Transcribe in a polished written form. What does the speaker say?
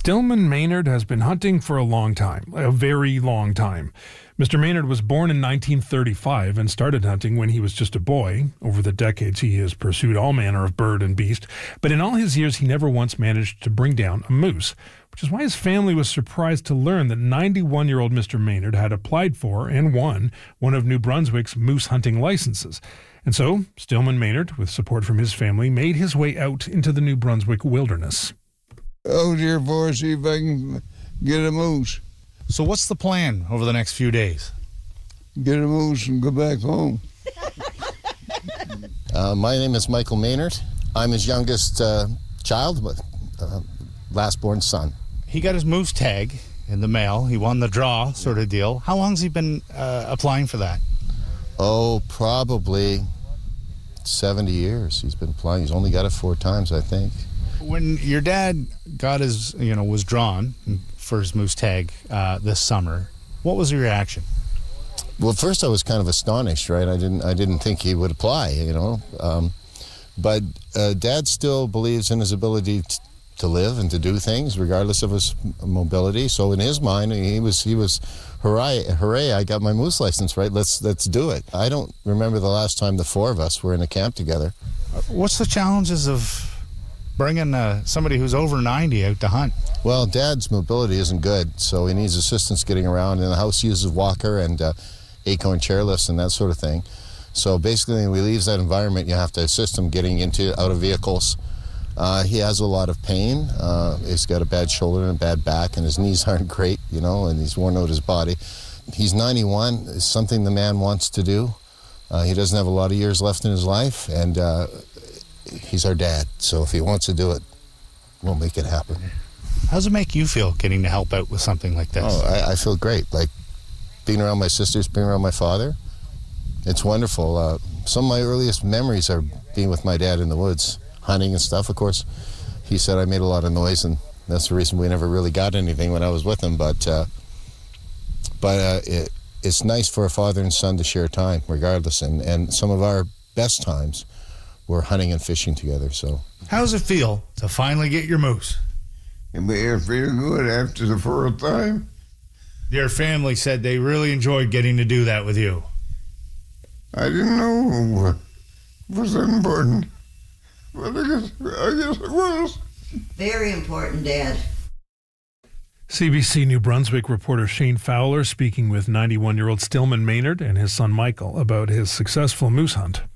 Stillman Maynard has been hunting for a long time, a very long time. Mr. Maynard was born in 1935 and started hunting when he was just a boy. Over the decades, he has pursued all manner of bird and beast, but in all his years, he never once managed to bring down a moose, which is why his family was surprised to learn that 91-year-old Mr. Maynard had applied for and won one of New Brunswick's moose hunting licenses. And so, Stillman Maynard, with support from his family, made his way out into the New Brunswick wilderness. Out here for see if I can get a moose. So what's the plan over the next few days? Get a moose and go back home. My name is Michael Maynard. I'm his youngest child, last born son. He got his moose tag in the mail. He won the draw sort of deal. How long's he been applying for that? Oh, probably 70 years he's been applying. He's only got it 4 times, I think. When your dad got his, was drawn for his moose tag this summer, what was your reaction? Well, first I was kind of astonished, right? I didn't think he would apply, But Dad still believes in his ability to live and to do things, regardless of his mobility. So in his mind, he was, hooray! I got my moose license, right? Let's do it. I don't remember the last time the 4 of us were in a camp together. What's the challenges of bringing somebody who's over 90 out to hunt? Well, Dad's mobility isn't good, so he needs assistance getting around. And the house uses a walker and acorn chairlifts and that sort of thing. So basically, when he leaves that environment, you have to assist him getting out of vehicles. He has a lot of pain. He's got a bad shoulder and a bad back, and his knees aren't great, and he's worn out his body. He's 91. It's something the man wants to do. He doesn't have a lot of years left in his life, and he's our dad, so if he wants to do it, we'll make it happen. How does it make you feel getting to help out with something like this? Oh, I feel great. Like being around my sisters, being around my father. It's wonderful. Some of my earliest memories are being with my dad in the woods, hunting and stuff. Of course, he said I made a lot of noise, and that's the reason we never really got anything when I was with him. But it's nice for a father and son to share time, regardless. And some of our best times were hunting and fishing together. So, how does it feel to finally get your moose? It feel good after the 4th time. Your family said they really enjoyed getting to do that with you. I didn't know it was important, but I guess it was. Very important, Dad. CBC New Brunswick reporter Shane Fowler speaking with 91-year-old Stillman Maynard and his son Michael about his successful moose hunt.